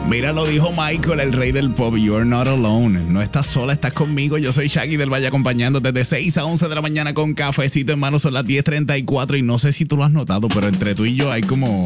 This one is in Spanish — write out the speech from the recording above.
Mira, lo dijo Michael, el rey del pop. You're not alone. No estás sola, estás conmigo. Yo soy Shaggy del Valle acompañándote de 6 a 11 de la mañana con cafecito en mano. Son las 10:34 y no sé si tú lo has notado, pero entre tú y yo hay como